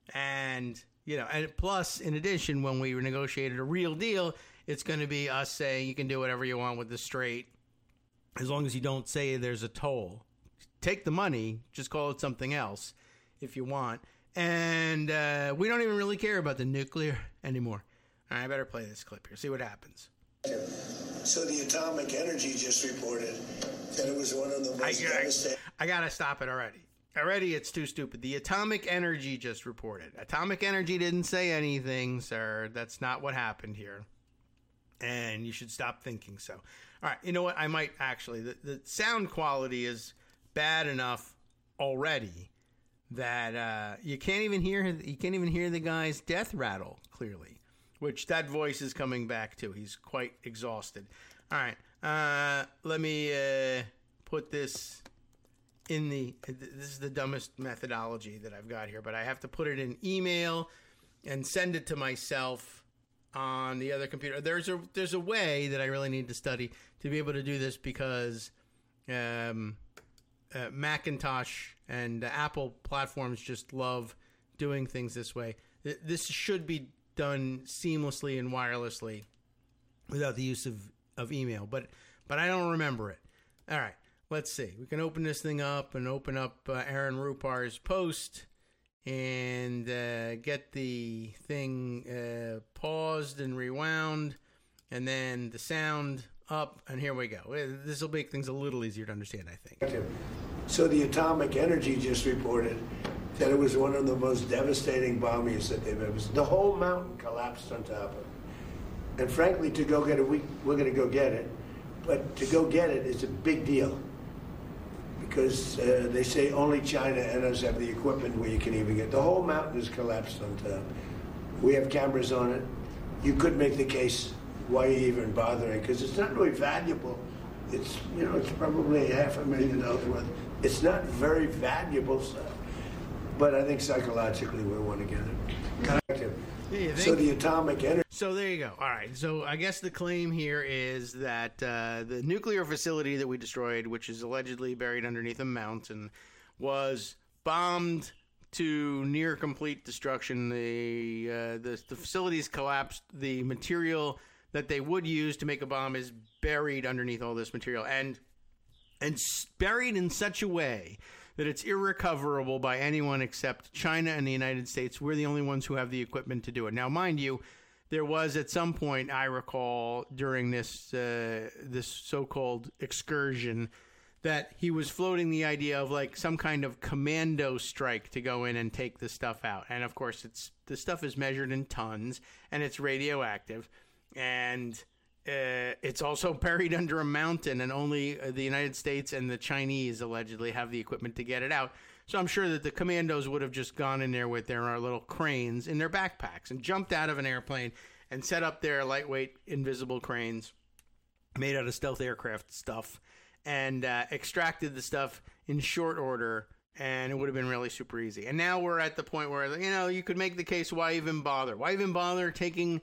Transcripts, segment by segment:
And, and plus, in addition, when we negotiated a real deal, it's going to be us saying you can do whatever you want with the Strait as long as you don't say there's a toll. Take the money, just call it something else if you want. And we don't even really care about the nuclear anymore. All right, I better play this clip here, see what happens. So the Atomic Energy just reported that it was one of the most devastating... I got to stop it already. Already, it's too stupid. The Atomic Energy just reported. Atomic Energy didn't say anything, sir. That's not what happened here. And you should stop thinking so. All right, you know what? I might actually... The sound quality is bad enough already that you can't even hear the guy's death rattle clearly, which that voice is coming back to. He's quite exhausted. All right, let me put this in this is the dumbest methodology that I've got here, but I have to put it in email and send it to myself on the other computer. There's a way that I really need to study to be able to do this because Macintosh and Apple platforms just love doing things this way. This should be done seamlessly and wirelessly without the use of email, but I don't remember it. All right, let's see. We can open this thing up and open up Aaron Rupar's post and get the thing paused and rewound, and then the sound up, and here we go. This will make things a little easier to understand, I think. So the Atomic Energy just reported that it was one of the most devastating bombings that they've ever seen. The whole mountain collapsed on top of it. And frankly, to go get it, we're going to go get it. But to go get it is a big deal because they say only China and us have the equipment where you can even get. The whole mountain is collapsed on top. We have cameras on it. You could make the case why you even bothering, because it's not really valuable. It's, it's probably $500,000 worth. It's not very valuable stuff. But I think psychologically we want to get it. So the Atomic Energy... So there you go. All right. So I guess the claim here is that the nuclear facility that we destroyed, which is allegedly buried underneath a mountain, was bombed to near complete destruction. The facilities collapsed. The material that they would use to make a bomb is buried underneath all this material and buried in such a way that it's irrecoverable by anyone except China and the United States. We're the only ones who have the equipment to do it. Now, mind you, there was at some point, I recall, during this so-called excursion, that he was floating the idea of like some kind of commando strike to go in and take the stuff out. And of course, the stuff is measured in tons, and it's radioactive, and it's also buried under a mountain, and only the United States and the Chinese allegedly have the equipment to get it out. So I'm sure that the commandos would have just gone in there with their little cranes in their backpacks and jumped out of an airplane and set up their lightweight invisible cranes made out of stealth aircraft stuff and extracted the stuff in short order, and it would have been really super easy. And now we're at the point where, you could make the case, why even bother? Why even bother taking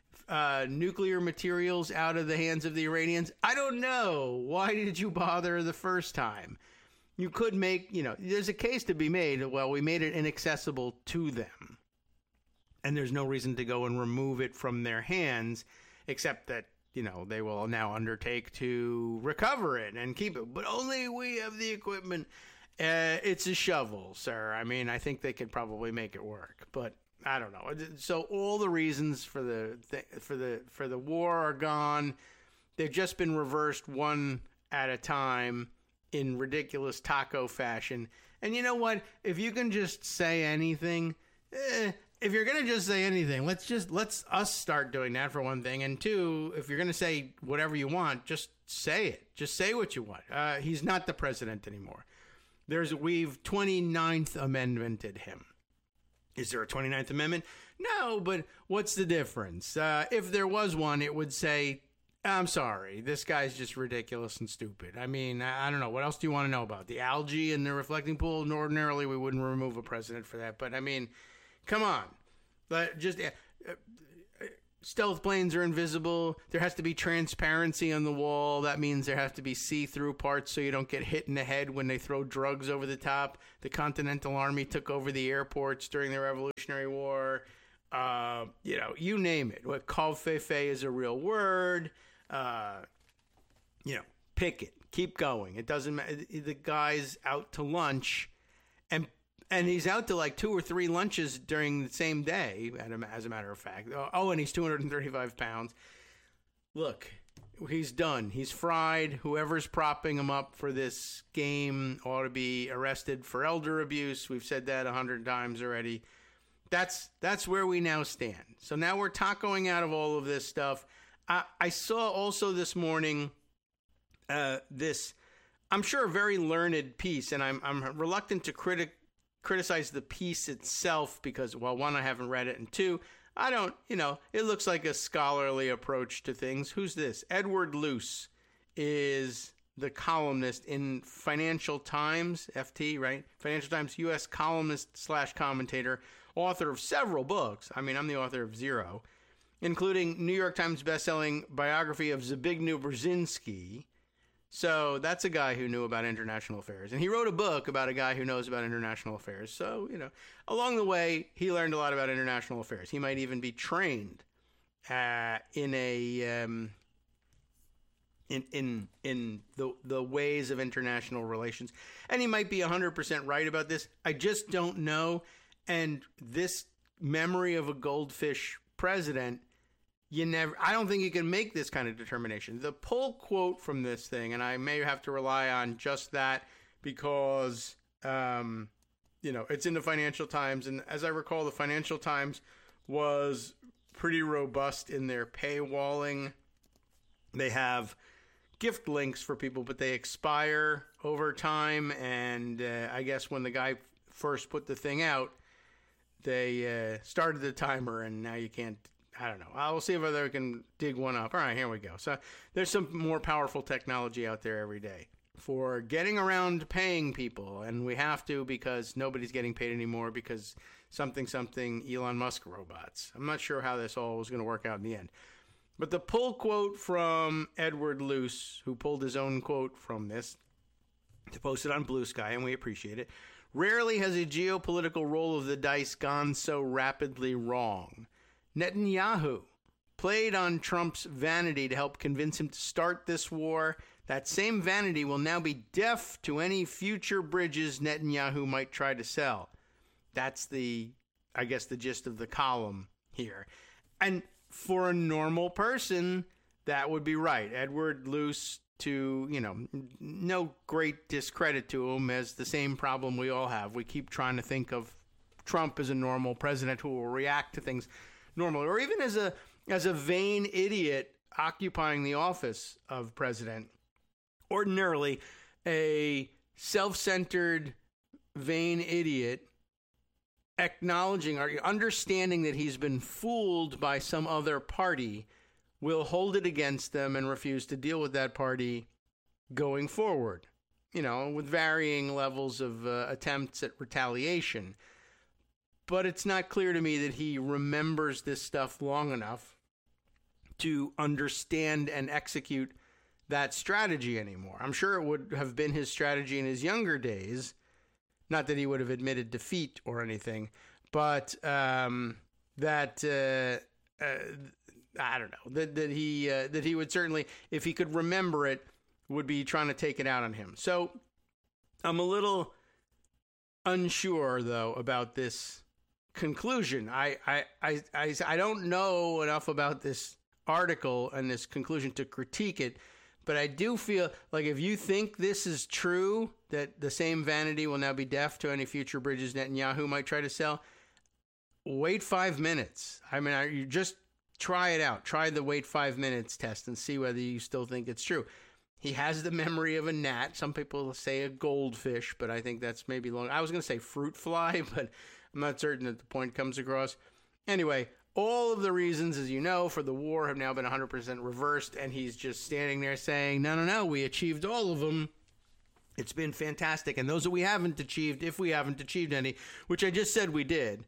nuclear materials out of the hands of the Iranians? I don't know. Why did you bother the first time? You could make, there's a case to be made. Well, we made it inaccessible to them, and there's no reason to go and remove it from their hands, except that, they will now undertake to recover it and keep it. But only we have the equipment. It's a shovel, sir. I mean, I think they could probably make it work, but I don't know. So all the reasons for the war are gone. They've just been reversed one at a time in ridiculous taco fashion. And you know what? If you can just say anything, if you're going to just say anything, let's us start doing that for one thing. And two, if you're going to say whatever you want, just say it. Just say what you want. He's not the president anymore. We've 29th amendmented him. Is there a 29th Amendment? No, but what's the difference? If there was one, it would say, I'm sorry, this guy's just ridiculous and stupid. I mean, I don't know. What else do you want to know about? The algae in the reflecting pool? And ordinarily, we wouldn't remove a president for that. But, I mean, come on. But just stealth planes are invisible. There has to be transparency on the wall. That means there have to be see-through parts so you don't get hit in the head when they throw drugs over the top. The Continental Army took over the airports during the Revolutionary War. You name it. What Kov-fe-fe is a real word. Pick it. Keep going. It doesn't matter. The guy's out to lunch, and he's out to like 2 or 3 lunches during the same day, as a matter of fact. Oh, and he's 235 pounds. Look, he's done. He's fried. Whoever's propping him up for this game ought to be arrested for elder abuse. We've said that 100 times already. That's where we now stand. So now we're tacoing out of all of this stuff. I saw also this morning this, I'm sure, a very learned piece, and I'm reluctant to criticize the piece itself because, well, one, I haven't read it, and two, I don't, it looks like a scholarly approach to things. Who's this? Edward Luce is the columnist in Financial Times, FT, right? Financial Times, U.S. columnist / commentator, author of several books. I mean, I'm the author of 0, including New York Times bestselling biography of Zbigniew Brzezinski. So that's a guy who knew about international affairs. And he wrote a book about a guy who knows about international affairs. So, along the way, he learned a lot about international affairs. He might even be trained in the ways of international relations. And he might be 100% right about this. I just don't know. And this memory of a goldfish president, I don't think you can make this kind of determination. The pull quote from this thing, and I may have to rely on just that because, it's in the Financial Times. And as I recall, the Financial Times was pretty robust in their paywalling. They have gift links for people, but they expire over time. And I guess when the guy first put the thing out, they started the timer, and now you can't. I don't know. I will see if I can dig one up. All right, here we go. So there's some more powerful technology out there every day for getting around paying people. And we have to because nobody's getting paid anymore because something Elon Musk robots. I'm not sure how this all was going to work out in the end. But the pull quote from Edward Luce, who pulled his own quote from this to post it on Blue Sky, and we appreciate it. Rarely has a geopolitical roll of the dice gone so rapidly wrong. Netanyahu played on Trump's vanity to help convince him to start this war. That same vanity will now be deaf to any future bridges Netanyahu might try to sell. That's the gist of the column here. And for a normal person, that would be right. Edward Luce, to, no great discredit to him, as the same problem we all have. We keep trying to think of Trump as a normal president who will react to things normally, or even as a vain idiot occupying the office of president. Ordinarily, a self-centered, vain idiot acknowledging or understanding that he's been fooled by some other party will hold it against them and refuse to deal with that party going forward, with varying levels of attempts at retaliation. But it's not clear to me that he remembers this stuff long enough to understand and execute that strategy anymore. I'm sure it would have been his strategy in his younger days. Not that he would have admitted defeat or anything, but I don't know, that he would certainly, if he could remember it, would be trying to take it out on him. So I'm a little unsure, though, about this conclusion. I don't know enough about this article and this conclusion to critique it, but I do feel like if you think this is true, that the same vanity will now be deaf to any future bridges Netanyahu might try to sell, wait 5 minutes. I mean, you just try it out. Try the wait 5 minutes test and see whether you still think it's true. He has the memory of a gnat. Some people say a goldfish, but I think that's maybe long. I was going to say fruit fly, but I'm not certain that the point comes across. Anyway, all of the reasons, as you know, for the war have now been 100% reversed, and he's just standing there saying, no, we achieved all of them. It's been fantastic. And those that we haven't achieved, if we haven't achieved any, which I just said we did,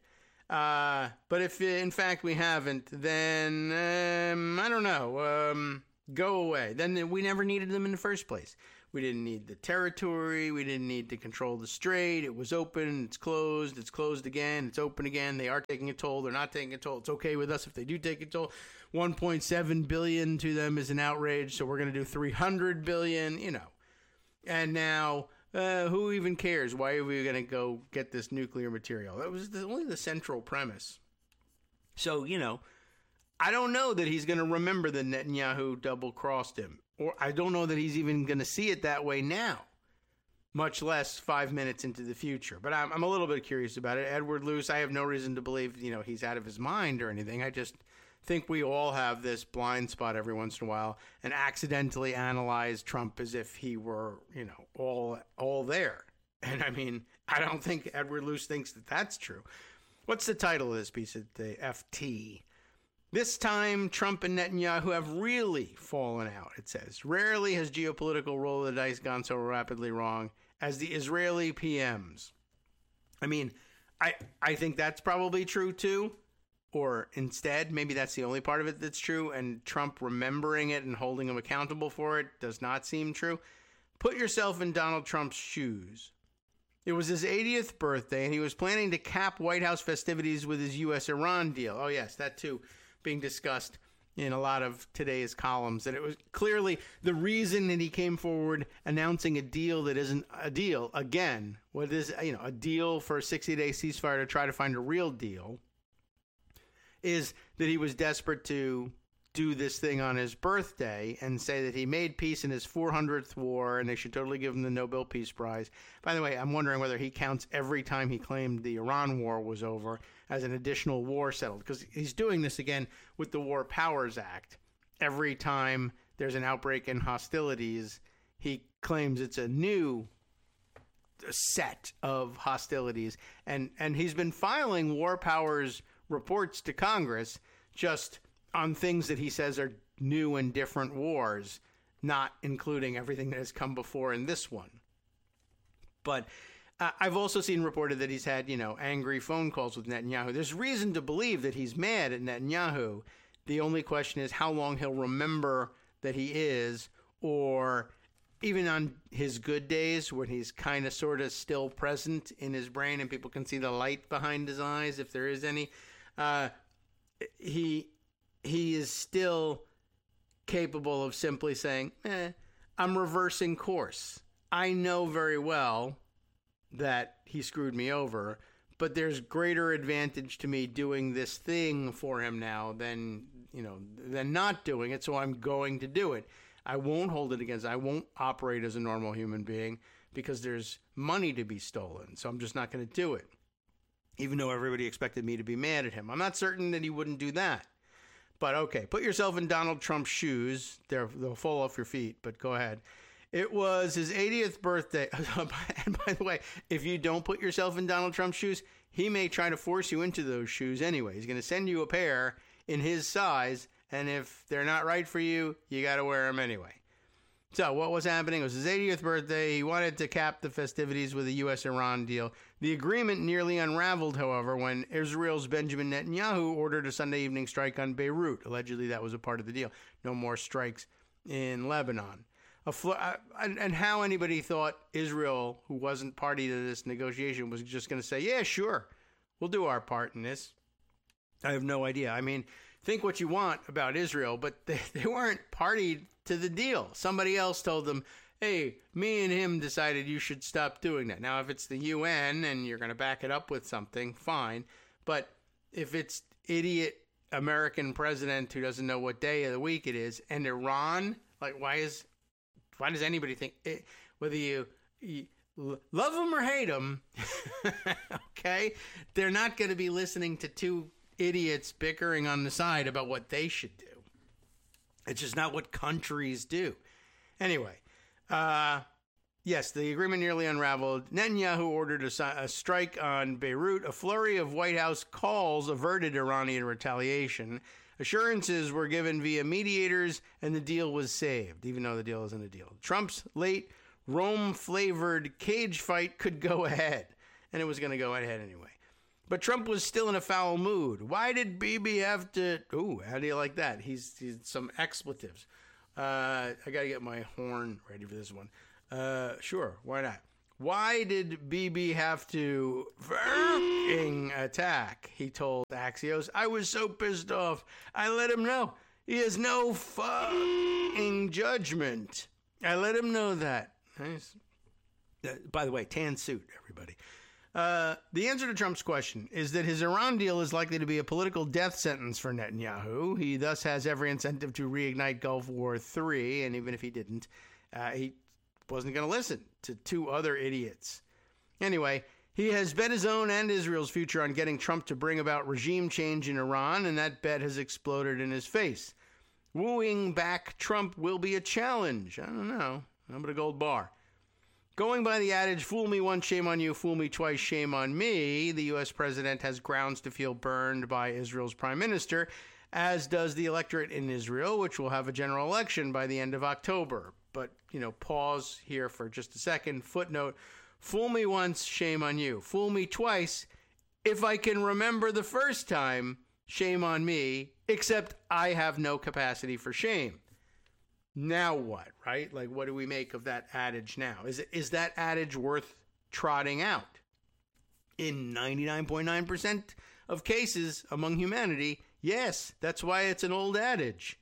But if in fact we haven't, then I don't know. Go away. Then we never needed them in the first place. We didn't need the territory. We didn't need to control the strait. It was open. It's closed. It's closed again. It's open again. They are taking a toll. They're not taking a toll. It's okay with us if they do take a toll. 1.7 billion to them is an outrage, so we're going to do 300 billion, And now, who even cares? Why are we going to go get this nuclear material? That was only the central premise. So, I don't know that he's going to remember that Netanyahu double-crossed him. Or I don't know that he's even going to see it that way now, much less 5 minutes into the future. But I'm a little bit curious about it. Edward Luce, I have no reason to believe, he's out of his mind or anything. I just think we all have this blind spot every once in a while and accidentally analyze Trump as if he were, all there. And I don't think Edward Luce thinks that that's true. What's the title of this piece at the FT? This time, Trump and Netanyahu have really fallen out, it says. Rarely has geopolitical roll of the dice gone so rapidly wrong as the Israeli PMs. I think that's probably true, too. Or instead, maybe that's the only part of it that's true, and Trump remembering it and holding him accountable for it does not seem true. Put yourself in Donald Trump's shoes. It was his 80th birthday, and he was planning to cap White House festivities with his U.S.-Iran deal. Oh, yes, that too, being discussed in a lot of today's columns. And it was clearly the reason that he came forward announcing a deal that isn't a deal. Again, what is, a deal for a 60-day ceasefire to try to find a real deal, is that he was desperate to do this thing on his birthday and say that he made peace in his 400th war and they should totally give him the Nobel Peace Prize. By the way, I'm wondering whether he counts every time he claimed the Iran war was over as an additional war settled, because he's doing this again with the War Powers Act. Every time there's an outbreak in hostilities, he claims it's a new set of hostilities. And he's been filing war powers reports to Congress just on things that he says are new and different wars, not including everything that has come before in this one. But I've also seen reported that he's had, angry phone calls with Netanyahu. There's reason to believe that he's mad at Netanyahu. The only question is how long he'll remember that he is, or even on his good days when he's kind of sort of still present in his brain and people can see the light behind his eyes, if there is any. He is still capable of simply saying, I'm reversing course. I know very well that he screwed me over, but there's greater advantage to me doing this thing for him now than not doing it, so I'm going to do it. I won't hold it against. I won't operate as a normal human being because there's money to be stolen, so I'm just not going to do it. Even though everybody expected me to be mad at him. I'm not certain that he wouldn't do that. But okay, put yourself in Donald Trump's shoes. They'll fall off your feet, but go ahead. It was his 80th birthday. And by the way, if you don't put yourself in Donald Trump's shoes, he may try to force you into those shoes anyway. He's going to send you a pair in his size, and if they're not right for you, you got to wear them anyway. So what was happening? It was his 80th birthday. He wanted to cap the festivities with a U.S.-Iran deal. The agreement nearly unraveled, however, when Israel's Benjamin Netanyahu ordered a Sunday evening strike on Beirut. Allegedly, that was a part of the deal. No more strikes in Lebanon. And how anybody thought Israel, who wasn't party to this negotiation, was just going to say, yeah, sure, we'll do our part in this. I have no idea. Think what you want about Israel, but they weren't party to the deal. Somebody else told them, hey, me and him decided you should stop doing that. Now, if it's the UN and you're going to back it up with something, fine. But if it's idiot American president who doesn't know what day of the week it is, and Iran, why does anybody think, whether you love them or hate them, okay, they're not going to be listening to two idiots bickering on the side about what they should do. It's just not what countries do. Anyway, yes, the agreement nearly unraveled. Netanyahu ordered a strike on Beirut. A flurry of White House calls averted Iranian retaliation. Assurances were given via mediators, and the deal was saved, even though the deal isn't a deal. Trump's late Rome-flavored cage fight could go ahead, and it was going to go ahead anyway. But Trump was still in a foul mood. Why did Bibi have to... Ooh, how do you like that? He's some expletives. I got to get my horn ready for this one. Sure, why not? Why did Bibi have to attack? He told Axios. I was so pissed off. I let him know. He has no fucking judgment. I let him know that. Nice. By the way, tan suit, everybody. The answer to Trump's question is that his Iran deal is likely to be a political death sentence for Netanyahu. He thus has every incentive to reignite Gulf War III, and even if he didn't, he wasn't going to listen to two other idiots. Anyway, he has bet his own and Israel's future on getting Trump to bring about regime change in Iran, and that bet has exploded in his face. Wooing back Trump will be a challenge. I don't know. How about a gold bar? Going by the adage, fool me once, shame on you, fool me twice, shame on me, the U.S. president has grounds to feel burned by Israel's prime minister, as does the electorate in Israel, which will have a general election by the end of October. But, pause here for just a second. Footnote, fool me once, shame on you. Fool me twice. If I can remember the first time, shame on me, except I have no capacity for shame. Now what, right? Like, what do we make of that adage now? Is that adage worth trotting out? In 99.9% of cases among humanity, yes, that's why it's an old adage.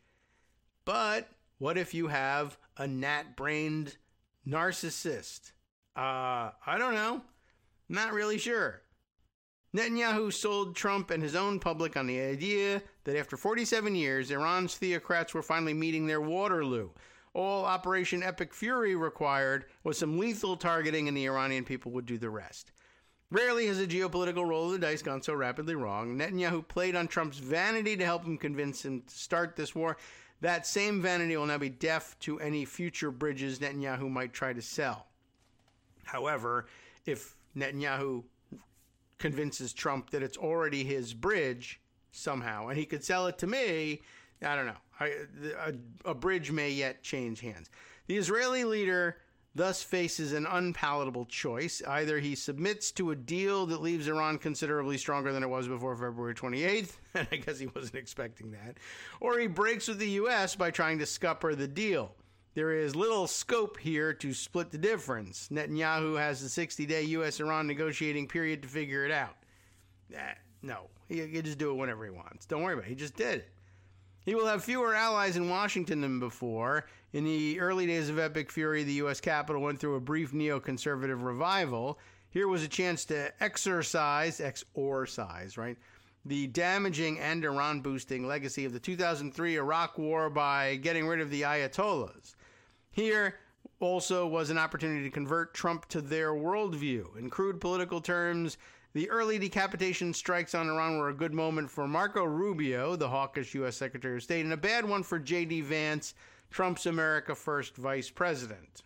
But what if you have a gnat-brained narcissist? I don't know. Not really sure. Netanyahu sold Trump and his own public on the idea that after 47 years, Iran's theocrats were finally meeting their Waterloo. All Operation Epic Fury required was some lethal targeting, and the Iranian people would do the rest. Rarely has a geopolitical roll of the dice gone so rapidly wrong. Netanyahu played on Trump's vanity to help him convince him to start this war. That same vanity will now be deaf to any future bridges Netanyahu might try to sell. However, if Netanyahu convinces Trump that it's already his bridge somehow, and he could sell it to me, I don't know. A bridge may yet change hands. The Israeli leader thus faces an unpalatable choice. Either he submits to a deal that leaves Iran considerably stronger than it was before February 28th, and I guess he wasn't expecting that, or he breaks with the U.S. by trying to scupper the deal. There is little scope here to split the difference. Netanyahu has a 60-day U.S.-Iran negotiating period to figure it out. No, he can just do it whenever he wants. Don't worry about it. He just did it. He will have fewer allies in Washington than before. In the early days of Epic Fury, the U.S. Capitol went through a brief neoconservative revival. Here was a chance to exorcise, right, the damaging and Iran-boosting legacy of the 2003 Iraq War by getting rid of the Ayatollahs. Here also was an opportunity to convert Trump to their worldview. In crude political terms, the early decapitation strikes on Iran were a good moment for Marco Rubio, the hawkish U.S. Secretary of State, and a bad one for J.D. Vance, Trump's America First vice president.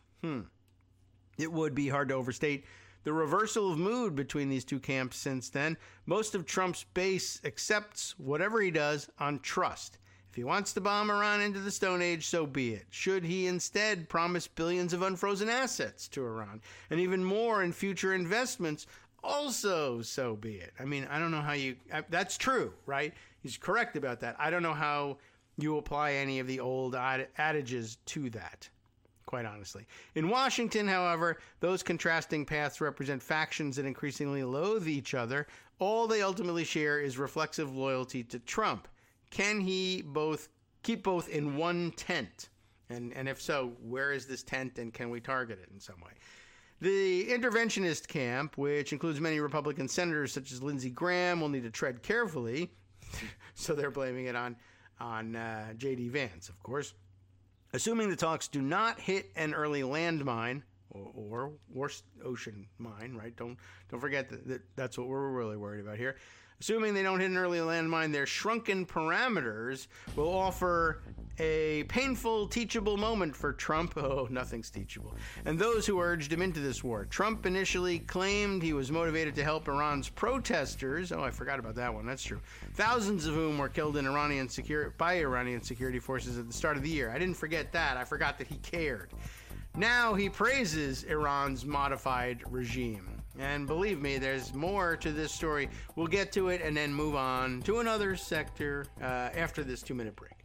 It would be hard to overstate the reversal of mood between these two camps since then. Most of Trump's base accepts whatever he does on trust. If he wants to bomb Iran into the Stone Age, so be it. Should he instead promise billions of unfrozen assets to Iran and even more in future investments, also so be it. I mean, I don't know how that's true, right? He's correct about that. I don't know how you apply any of the old adages to that, quite honestly. In Washington, however, those contrasting paths represent factions that increasingly loathe each other. All they ultimately share is reflexive loyalty to Trump. Can he keep both in one tent? And if so, where is this tent, and can we target it in some way? The interventionist camp, which includes many Republican senators such as Lindsey Graham, will need to tread carefully. So they're blaming it on J.D. Vance, of course. Assuming the talks do not hit an early landmine or worst ocean mine, right? Don't forget that that's what we're really worried about here. Assuming they don't hit an early landmine, their shrunken parameters will offer a painful, teachable moment for Trump. Oh, nothing's teachable. And those who urged him into this war. Trump initially claimed he was motivated to help Iran's protesters. Oh, I forgot about that one. That's true. Thousands of whom were killed by Iranian security forces at the start of the year. I didn't forget that. I forgot that he cared. Now he praises Iran's modified regime. And believe me, there's more to this story. We'll get to it and then move on to another sector after this 2-minute break.